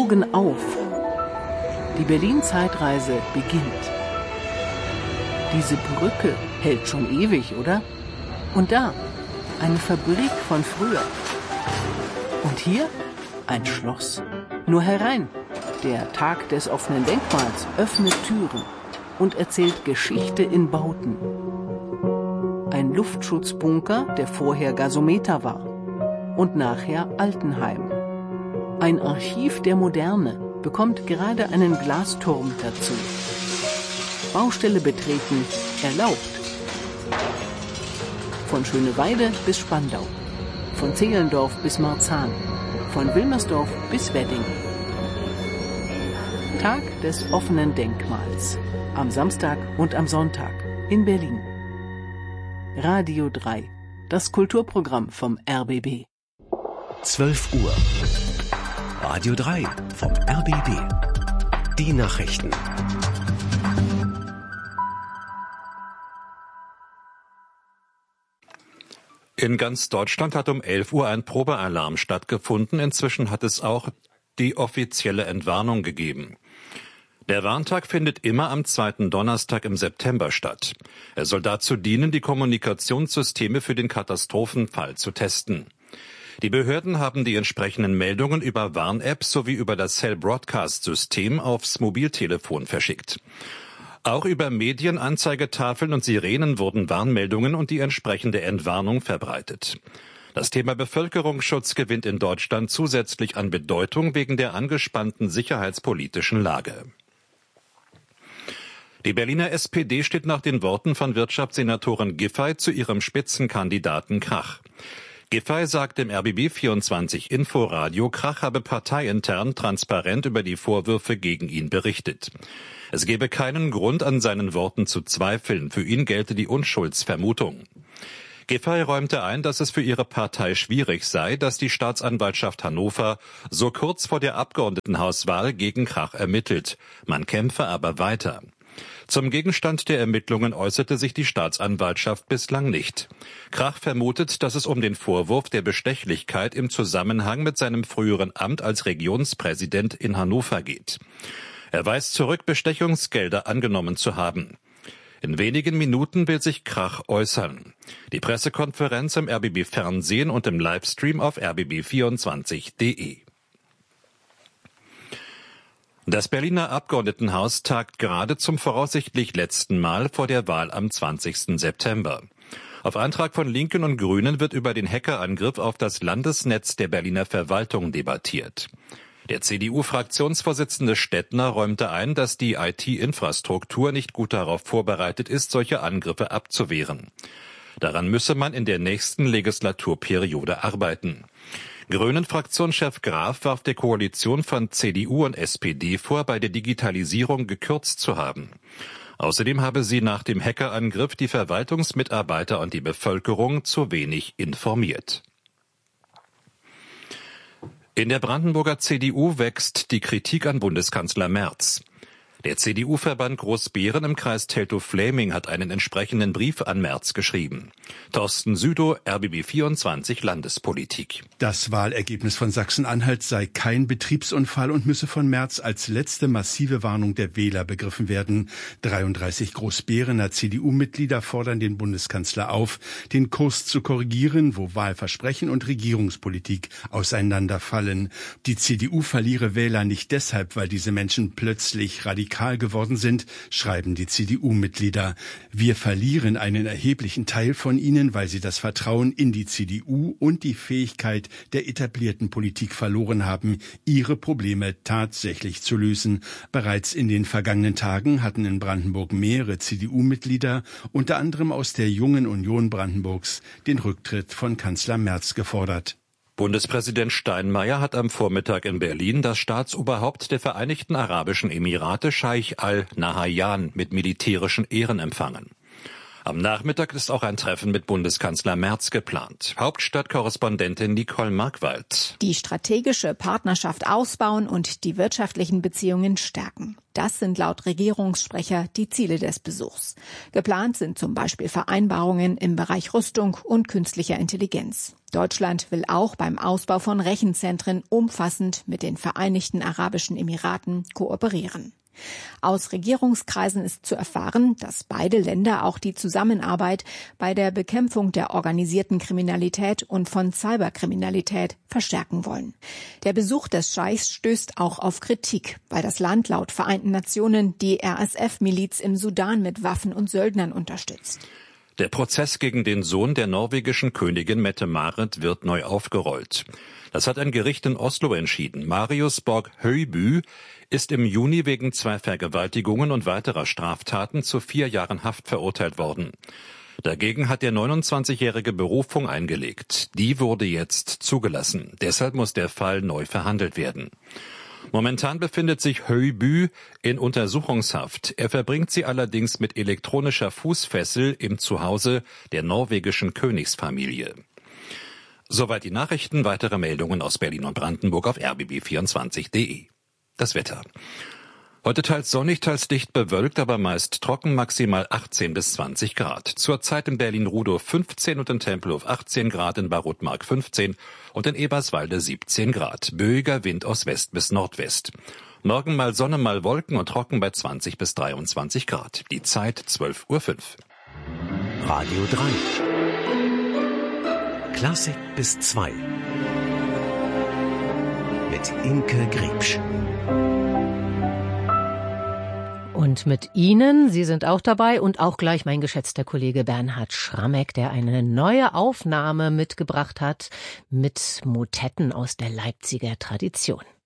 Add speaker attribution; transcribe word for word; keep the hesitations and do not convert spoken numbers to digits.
Speaker 1: Augen auf. Die Berlin-Zeitreise beginnt. Diese Brücke hält schon ewig, oder? Und da, eine Fabrik von früher. Und hier ein Schloss. Nur herein. Der Tag des offenen Denkmals öffnet Türen und erzählt Geschichte in Bauten. Ein Luftschutzbunker, der vorher Gasometer war und nachher Altenheim. Ein Archiv der Moderne bekommt gerade einen Glasturm dazu. Baustelle betreten erlaubt. Von Schöneweide bis Spandau, von Zehlendorf bis Marzahn, von Wilmersdorf bis Wedding. Tag des offenen Denkmals. Am Samstag und am Sonntag in Berlin. Radio drei, das Kulturprogramm vom R B B.
Speaker 2: zwölf Uhr. Radio drei vom R B B. Die Nachrichten.
Speaker 3: In ganz Deutschland hat um elf Uhr ein Probealarm stattgefunden. Inzwischen hat es auch die offizielle Entwarnung gegeben. Der Warntag findet immer am zweiten Donnerstag im September statt. Er soll dazu dienen, die Kommunikationssysteme für den Katastrophenfall zu testen. Die Behörden haben die entsprechenden Meldungen über Warn-Apps sowie über das Cell-Broadcast-System aufs Mobiltelefon verschickt. Auch über Medien, Anzeigetafeln und Sirenen wurden Warnmeldungen und die entsprechende Entwarnung verbreitet. Das Thema Bevölkerungsschutz gewinnt in Deutschland zusätzlich an Bedeutung wegen der angespannten sicherheitspolitischen Lage. Die Berliner S P D steht nach den Worten von Wirtschaftssenatorin Giffey zu ihrem Spitzenkandidaten Krach. Giffey sagt im R B B vierundzwanzig Inforadio, Krach habe parteiintern transparent über die Vorwürfe gegen ihn berichtet. Es gebe keinen Grund, an seinen Worten zu zweifeln. Für ihn gelte die Unschuldsvermutung. Giffey räumte ein, dass es für ihre Partei schwierig sei, dass die Staatsanwaltschaft Hannover so kurz vor der Abgeordnetenhauswahl gegen Krach ermittelt. Man kämpfe aber weiter. Zum Gegenstand der Ermittlungen äußerte sich die Staatsanwaltschaft bislang nicht. Krach vermutet, dass es um den Vorwurf der Bestechlichkeit im Zusammenhang mit seinem früheren Amt als Regionspräsident in Hannover geht. Er weist zurück, Bestechungsgelder angenommen zu haben. In wenigen Minuten will sich Krach äußern. Die Pressekonferenz im R B B Fernsehen und im Livestream auf r b b vierundzwanzig punkt d e. Das Berliner Abgeordnetenhaus tagt gerade zum voraussichtlich letzten Mal vor der Wahl am zwanzigsten September. Auf Antrag von Linken und Grünen wird über den Hackerangriff auf das Landesnetz der Berliner Verwaltung debattiert. Der C D U-Fraktionsvorsitzende Stettner räumte ein, dass die I T-Infrastruktur nicht gut darauf vorbereitet ist, solche Angriffe abzuwehren. Daran müsse man in der nächsten Legislaturperiode arbeiten. Grünen-Fraktionschef Graf warf der Koalition von C D U und S P D vor, bei der Digitalisierung gekürzt zu haben. Außerdem habe sie nach dem Hackerangriff die Verwaltungsmitarbeiter und die Bevölkerung zu wenig informiert. In der Brandenburger C D U wächst die Kritik an Bundeskanzler Merz. Der C D U-Verband Großbeeren im Kreis Teltow-Fläming hat einen entsprechenden Brief an Merz geschrieben. Thorsten Südow, R B B vierundzwanzig Landespolitik.
Speaker 4: Das Wahlergebnis von Sachsen-Anhalt sei kein Betriebsunfall und müsse von Merz als letzte massive Warnung der Wähler begriffen werden. dreiunddreißig Großbeerener C D U-Mitglieder fordern den Bundeskanzler auf, den Kurs zu korrigieren, wo Wahlversprechen und Regierungspolitik auseinanderfallen. Die C D U verliere Wähler nicht deshalb, weil diese Menschen plötzlich radikal geworden sind, schreiben die C D U-Mitglieder. Wir verlieren einen erheblichen Teil von ihnen, weil sie das Vertrauen in die C D U und die Fähigkeit der etablierten Politik verloren haben, ihre Probleme tatsächlich zu lösen. Bereits in den vergangenen Tagen hatten in Brandenburg mehrere C D U-Mitglieder, unter anderem aus der Jungen Union Brandenburgs, den Rücktritt von Kanzler Merz gefordert.
Speaker 3: Bundespräsident Steinmeier hat am Vormittag in Berlin das Staatsoberhaupt der Vereinigten Arabischen Emirate Scheich Al Nahyan mit militärischen Ehren empfangen. Am Nachmittag ist auch ein Treffen mit Bundeskanzler Merz geplant. Hauptstadtkorrespondentin Nicole Markwald.
Speaker 5: Die strategische Partnerschaft ausbauen und die wirtschaftlichen Beziehungen stärken. Das sind laut Regierungssprecher die Ziele des Besuchs. Geplant sind zum Beispiel Vereinbarungen im Bereich Rüstung und künstlicher Intelligenz. Deutschland will auch beim Ausbau von Rechenzentren umfassend mit den Vereinigten Arabischen Emiraten kooperieren. Aus Regierungskreisen ist zu erfahren, dass beide Länder auch die Zusammenarbeit bei der Bekämpfung der organisierten Kriminalität und von Cyberkriminalität verstärken wollen. Der Besuch des Scheichs stößt auch auf Kritik, weil das Land laut Vereinten Nationen die R S F-Miliz im Sudan mit Waffen und Söldnern unterstützt.
Speaker 3: Der Prozess gegen den Sohn der norwegischen Königin Mette-Marit wird neu aufgerollt. Das hat ein Gericht in Oslo entschieden. Marius Borg Høiby ist im Juni wegen zwei Vergewaltigungen und weiterer Straftaten zu vier Jahren Haft verurteilt worden. Dagegen hat der neunundzwanzigjährige Berufung eingelegt. Die wurde jetzt zugelassen. Deshalb muss der Fall neu verhandelt werden. Momentan befindet sich Høiby in Untersuchungshaft. Er verbringt sie allerdings mit elektronischer Fußfessel im Zuhause der norwegischen Königsfamilie. Soweit die Nachrichten. Weitere Meldungen aus Berlin und Brandenburg auf r b b vierundzwanzig punkt d e. Das Wetter. Heute teils sonnig, teils dicht bewölkt, aber meist trocken, maximal achtzehn bis zwanzig Grad. Zurzeit in Berlin-Rudow fünfzehn und in Tempelhof achtzehn Grad, in Barutmark fünfzehn und in Eberswalde siebzehn Grad. Böiger Wind aus West bis Nordwest. Morgen mal Sonne, mal Wolken und trocken bei zwanzig bis dreiundzwanzig Grad. Die Zeit zwölf Uhr fünf.
Speaker 2: Radio drei. Klassik bis zwei. Mit Imke Griebsch.
Speaker 6: Und mit Ihnen, Sie sind auch dabei und auch gleich mein geschätzter Kollege Bernhard Schrammeck, der eine neue Aufnahme mitgebracht hat mit Motetten aus der Leipziger Tradition.